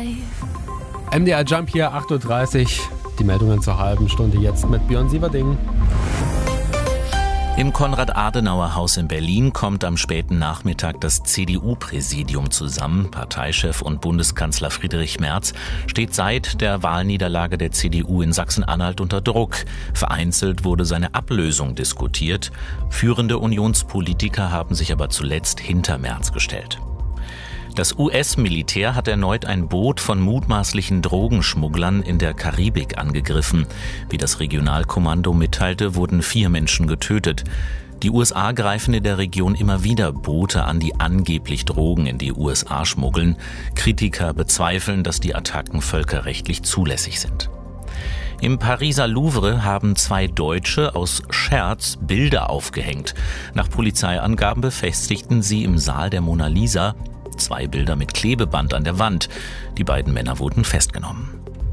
MDR Jump hier, 8.30 Uhr. Die Meldungen zur halben Stunde jetzt mit Björn Sieverding. Im Konrad-Adenauer-Haus in Berlin kommt am späten Nachmittag das CDU-Präsidium zusammen. Parteichef und Bundeskanzler Friedrich Merz steht seit der Wahlniederlage der CDU in Sachsen-Anhalt unter Druck. Vereinzelt wurde seine Ablösung diskutiert. Führende Unionspolitiker haben sich aber zuletzt hinter Merz gestellt. Das US-Militär hat erneut ein Boot von mutmaßlichen Drogenschmugglern in der Karibik angegriffen. Wie das Regionalkommando mitteilte, wurden 4 Menschen getötet. Die USA greifen in der Region immer wieder Boote an, die angeblich Drogen in die USA schmuggeln. Kritiker bezweifeln, dass die Attacken völkerrechtlich zulässig sind. Im Pariser Louvre haben 2 Deutsche aus Scherz Bilder aufgehängt. Nach Polizeiangaben befestigten sie im Saal der Mona Lisa 2 Bilder mit Klebeband an der Wand. Die beiden Männer wurden festgenommen.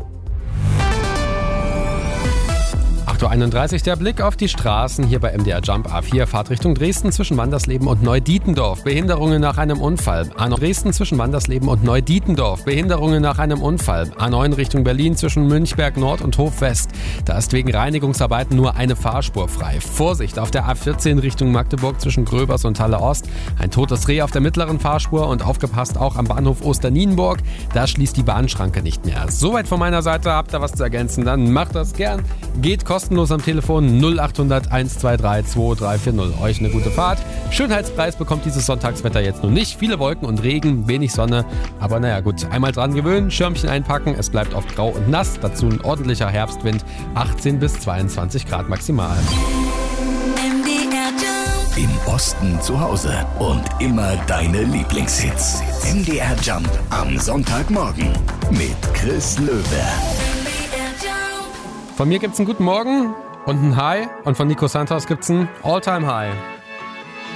8.31 Uhr, der Blick auf die Straßen hier bei MDR Jump. A4, Fahrtrichtung Dresden zwischen Wandersleben und Neudietendorf. Behinderungen nach einem Unfall. A9 Dresden zwischen Wandersleben und Neudietendorf. Behinderungen nach einem Unfall. A9 Richtung Berlin zwischen Münchberg Nord und Hof West. Da ist wegen Reinigungsarbeiten nur eine Fahrspur frei. Vorsicht auf der A14 Richtung Magdeburg zwischen Gröbers und Halle Ost. Ein totes Reh auf der mittleren Fahrspur und aufgepasst auch am Bahnhof Osternienburg. Da schließt die Bahnschranke nicht mehr. Soweit von meiner Seite. Habt ihr was zu ergänzen, dann macht das gern. Geht kostenlos am Telefon 0800 123 2340. Euch eine gute Fahrt. Schönheitspreis bekommt dieses Sonntagswetter jetzt noch nicht. Viele Wolken und Regen, wenig Sonne. Aber naja gut, einmal dran gewöhnen, Schirmchen einpacken. Es bleibt oft grau und nass. Dazu ein ordentlicher Herbstwind. 18 bis 22 Grad maximal. Im Osten zu Hause und immer deine Lieblingshits. MDR Jump am Sonntagmorgen mit Chris Löwe. Von mir gibt's einen guten Morgen und ein High und von Nico Santos gibt's ein All-Time-High.